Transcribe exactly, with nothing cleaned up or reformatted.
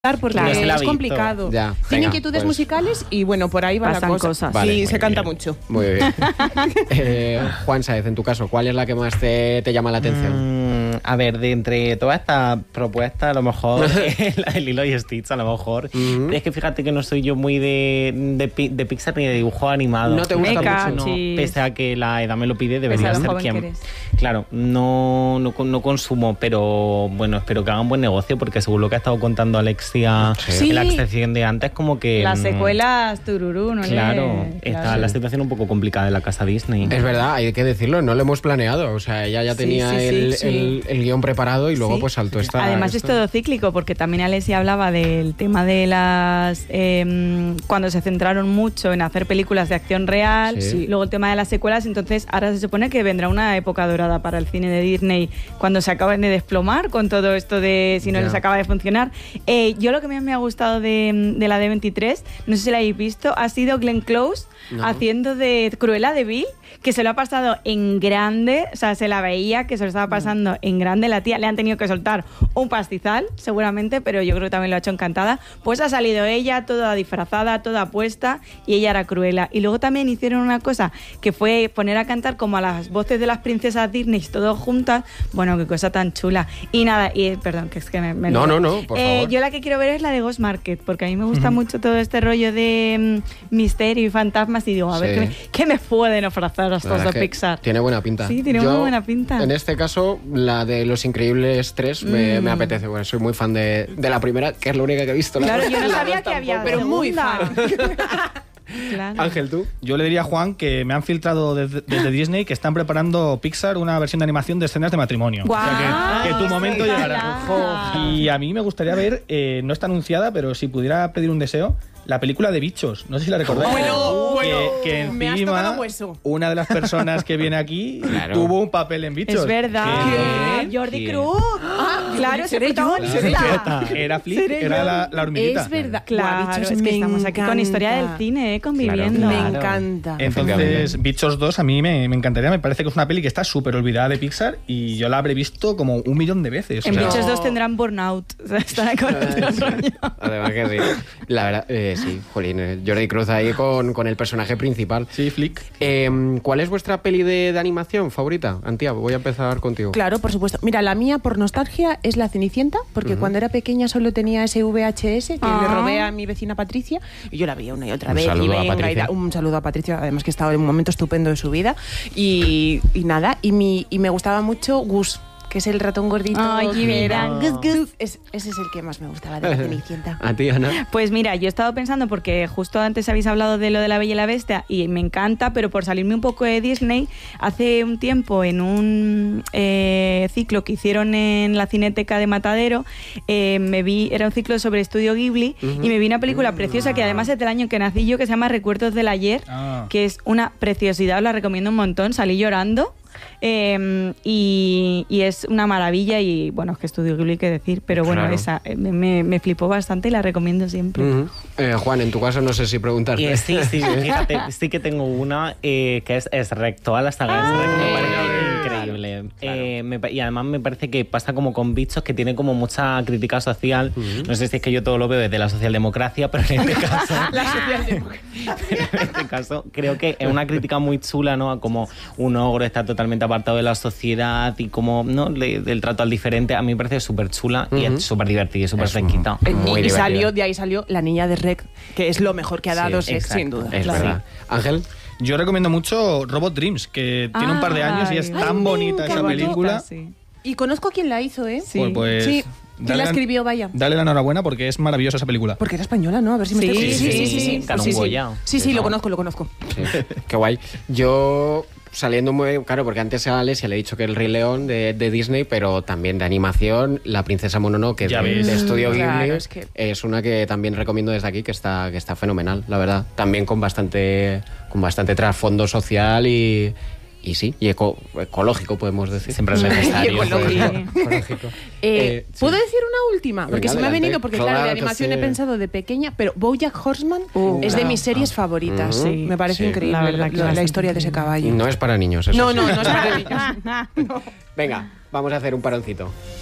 porque claro, es visto. complicado. Ya, Tiene venga, inquietudes pues. musicales y bueno, por ahí va Pasan la cosa. cosas. Vale, sí, muy se canta bien. mucho. Muy bien. eh, Juan Sáez, en tu caso, ¿cuál es la que más te, te llama la atención? Mm, a ver, de entre todas estas propuestas, a lo mejor la de Lilo y Stitch, a lo mejor. Uh-huh. Es que fíjate que no soy yo muy de, de, de Pixar ni de dibujo animado. ¿No te gusta Meca, mucho? No, pese a que la edad me lo pide, Pese debería a lo ser joven quien. que eres. Claro, no, no, no consumo, pero bueno, espero que hagan buen negocio, porque según lo que ha estado contando Alexia Sí. en la excepción de antes, como que. Las mm, secuelas, tururú, ¿no? Claro, le... está claro. la situación un poco complicada de la casa Disney. Es verdad, hay que decirlo, no lo hemos planeado. O sea, ella ya Sí, tenía sí, sí, el, sí. el, el guión preparado y luego Sí. pues saltó esta... Además esta- es todo cíclico, porque también Alessia hablaba del tema de las... Eh, cuando se centraron mucho en hacer películas de acción real, Sí. luego el tema de las secuelas, entonces ahora se supone que vendrá una época dorada para el cine de Disney cuando se acaben de desplomar con todo esto de si no Ya. les acaba de funcionar. Eh, yo lo que más me ha gustado de, de la D veintitrés, no sé si la habéis visto, ha sido Glenn Close No. haciendo de Cruella de Vil, que se lo ha pasado en grande, o sea, se la veía que se lo estaba pasando en grande la tía, le han tenido que soltar un pastizal, seguramente, pero yo creo que también lo ha hecho encantada. Pues ha salido ella, toda disfrazada, toda puesta, y ella era Cruella. Y luego también hicieron una cosa, que fue poner a cantar como a las voces de las princesas Disney, todas juntas. Bueno, qué cosa tan chula. Y nada, y perdón, que es que me... me No, lío. no, no, por Eh, favor. yo la que quiero ver es la de Ghost Market, porque a mí me gusta mucho todo este rollo de mm, misterio y fantasmas, y digo, a ver, Sí. ¿qué me, qué me pueden ofrecer La estos verdad de es que Pixar? Tiene buena pinta. Sí, tiene Yo, muy buena pinta. En este caso, la de Los Increíbles tres me, Mm. me apetece. Bueno, soy muy fan de, de la primera, que es la única que he visto. la Claro, verdad. yo no La sabía dos que había tampoco. pero muy segunda. fan. Claro. Ángel, ¿tú? Yo le diría a Juan que me han filtrado desde, desde Disney que están preparando Pixar una versión de animación de escenas de matrimonio. ¡Guau! O sea que, que tu momento Ojalá. llegará. Y a mí me gustaría ver, eh, no está anunciada, pero si pudiera pedir un deseo, la película de Bichos. No sé si la recordáis. Bueno, que, bueno, que me has encima tocado hueso. una de las personas que viene aquí Claro. tuvo un papel en Bichos. Es verdad. Que- Jordi ¿Quién? Cruz. Ah, claro, ese seré yo, protagonista. Era Flick, Seré era yo. la, la hormiguita. Es verdad. Claro, Guau, Bichos, es que me estamos aquí con historia del encanta. cine, eh, conviviendo. Claro, Me claro. encanta. Entonces, Bichos dos a mí me, me encantaría. Me parece que es una peli que está súper olvidada de Pixar y yo la habré visto como un millón de veces. En O sea, Bichos No. dos tendrán burnout. O sea, están con este rollo. Además que sí. La verdad, eh, sí, jolín, eh, Jordi Cruz ahí con, con el personaje principal. Sí, Flick. Eh, ¿Cuál es vuestra peli de, de animación favorita? Antía, voy a empezar contigo. Claro, por supuesto. Mira, la mía por nostalgia es La Cenicienta, porque cuando era pequeña solo tenía ese V H S que Ah. le robé a mi vecina Patricia y yo la veía una y otra Un vez. saludo y a venga, y Patricia. da- un saludo a Patricia, además que estaba en un momento estupendo de su vida. Y, y nada, y, mi, y me gustaba mucho Gus, que es el ratón gordito. Ay, que Jimmy, era- Gus, Gus. Es- ese es el que más me gustaba de La Cenicienta. ¿A ti, Ana? Pues mira, yo he estado pensando, porque justo antes habéis hablado de lo de La Bella y la Bestia y me encanta, pero por salirme un poco de Disney, hace un tiempo en un eh, ciclo que hicieron en la Cineteca de Matadero, eh, me vi, era un ciclo sobre Estudio Ghibli, y me vi una película preciosa que además es del año que nací yo, que se llama Recuerdos del Ayer, Ah. que es una preciosidad, os la recomiendo un montón, salí llorando. Eh, y, y es una maravilla, y bueno, es que Estudio Ghibli, qué decir, pero bueno, Claro. esa eh, me, me flipó bastante y la recomiendo siempre. Ujú. Eh, Juan, en tu caso no sé si preguntarte. Eh, sí, sí, fíjate, sí que tengo una eh, que es, es Rec, toda la saga es Rec, me parece increíble. Eh, me pa- y además me parece que pasa como con Bichos, que tiene como mucha crítica social. No sé si es que yo todo lo veo desde la socialdemocracia, pero en este caso, pero en este caso creo que es una crítica muy chula, ¿no? A cómo un ogro está totalmente apartado de la sociedad y como, ¿no? Le- del trato al diferente. A mí me parece súper chula y es súper divertida y súper Es fresquita. Eh, Muy y, y divertida. salió, de ahí salió La Niña de Rec, que es lo mejor que ha Sí, dado Shrek, exacto. sin duda. Es Claro. verdad. Ángel, Yo recomiendo mucho Robot Dreams, que tiene un par de años y es Ay. tan Ay, bonita qué esa bonita, película. Sí. Y conozco a quien la hizo, ¿eh? Sí. Pues, pues, Sí. ¿Quién la dale escribió, vaya? Dale la enhorabuena porque es maravillosa esa película. Porque era española, ¿no? A ver si me Sí, estoy... sí, sí, sí, ganó un Goya. Sí, sí, Sí, lo ¿no? conozco, lo conozco. sí, qué guay. Yo, saliendo muy... Claro, porque antes a Alesia le he dicho que el Rey León de, de Disney, pero también de animación, La Princesa Mononoke Ya de, ves. de Estudio Ghibli, Claro, es que- es una que también recomiendo desde aquí, que está, que está fenomenal, la verdad. También con bastante, con bastante trasfondo social y... Y sí, y eco- ecológico, podemos decir. Siempre es necesario. Y ecológico. Ecológico. Eh, Eh, sí. ¿Puedo decir una última? Porque Venga, se me ha adelante. venido, porque claro, Claro de que animación sí. he pensado de pequeña, pero BoJack Horseman Uh, es de claro. mis series favoritas. Ujú. Sí, me parece sí. increíble La verdad que la, la bastante historia de ese increíble. caballo. No es para niños, eso No, sí. no, no es para niños. Venga, vamos a hacer un paroncito.